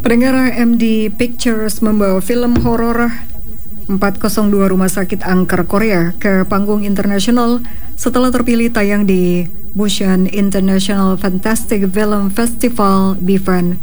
Pendengar, MD Pictures membawa film horor 402 Rumah Sakit Angker Korea ke panggung internasional setelah terpilih tayang di Busan International Fantastic Film Festival Busan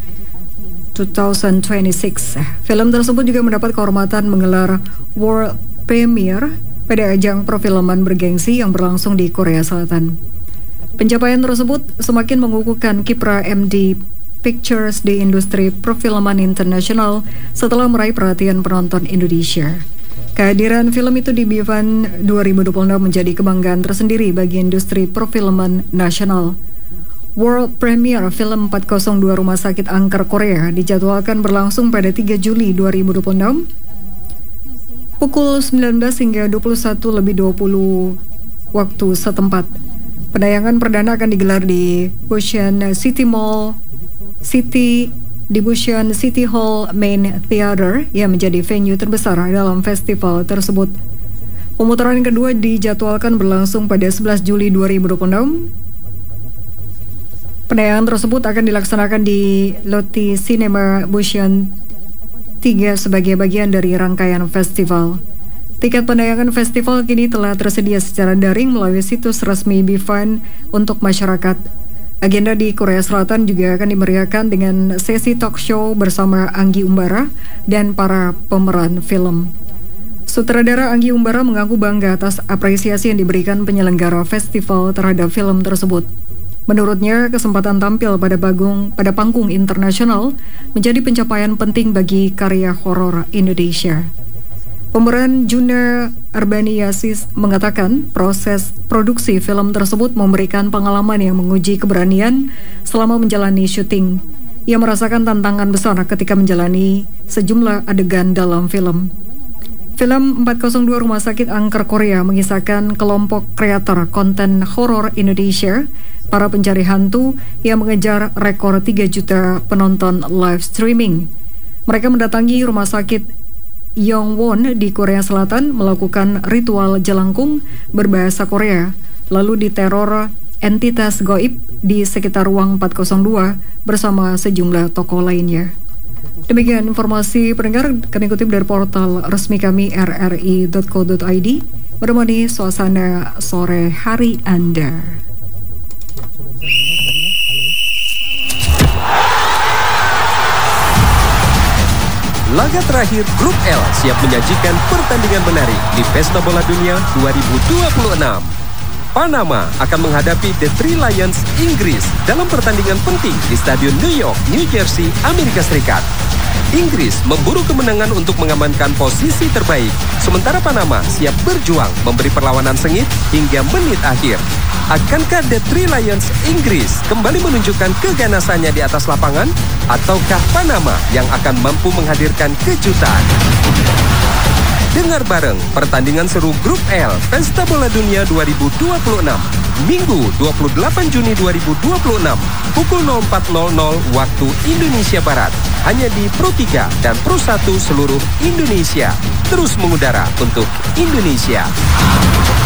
2026. Film tersebut juga mendapat kehormatan menggelar world premiere pada ajang perfilman bergengsi yang berlangsung di Korea Selatan. Pencapaian tersebut semakin mengukuhkan kiprah MD Pictures di industri perfilman internasional setelah meraih perhatian penonton Indonesia. Kehadiran film itu di Busan 2026 menjadi kebanggaan tersendiri bagi industri perfilman nasional. World premiere film 402 Rumah Sakit Angker Korea dijadwalkan berlangsung pada 3 Juli 2026 pukul 19 hingga 21:20 waktu setempat. Penayangan perdana akan digelar di Busan City Hall Main Theater yang menjadi venue terbesar dalam festival tersebut. Pemutaran kedua dijadwalkan berlangsung pada 11 Juli 2026. Penayangan tersebut akan dilaksanakan di Lotte Cinema Busan 3 sebagai bagian dari rangkaian festival. Tiket penayangan festival kini telah tersedia secara daring melalui situs resmi Busan untuk masyarakat. Agenda di Korea Selatan juga akan dimeriahkan dengan sesi talk show bersama Anggi Umbara dan para pemeran film. Sutradara Anggi Umbara mengaku bangga atas apresiasi yang diberikan penyelenggara festival terhadap film tersebut. Menurutnya, kesempatan tampil pada panggung internasional menjadi pencapaian penting bagi karya horor Indonesia. Pemeran Juna Arbaniasis mengatakan proses produksi film tersebut memberikan pengalaman yang menguji keberanian selama menjalani syuting. Ia merasakan tantangan besar ketika menjalani sejumlah adegan dalam film. Film 402 Rumah Sakit Angker Korea mengisahkan kelompok kreator konten horor Indonesia, para pencari hantu yang mengejar rekor 3 juta penonton live streaming. Mereka mendatangi rumah sakit Yongwon di Korea Selatan melakukan ritual jelangkung berbahasa Korea, lalu diteror entitas goib di sekitar ruang 402 bersama sejumlah tokoh lainnya. Demikian informasi pendengar, kami kutip dari portal resmi kami rri.co.id, menemani suasana sore hari Anda. Laga terakhir Grup L siap menyajikan pertandingan menarik di Pesta Bola Dunia 2026. Panama akan menghadapi The Three Lions Inggris dalam pertandingan penting di Stadion New York, New Jersey, Amerika Serikat. Inggris memburu kemenangan untuk mengamankan posisi terbaik, sementara Panama siap berjuang memberi perlawanan sengit hingga menit akhir. Akankah The Three Lions Inggris kembali menunjukkan keganasannya di atas lapangan? Ataukah Panama yang akan mampu menghadirkan kejutan? Dengar bareng pertandingan seru Grup L Pesta Bola Dunia 2026 Minggu 28 Juni 2026 pukul 04.00 waktu Indonesia Barat, hanya di Pro 3 dan Pro 1 seluruh Indonesia. Terus mengudara untuk Indonesia.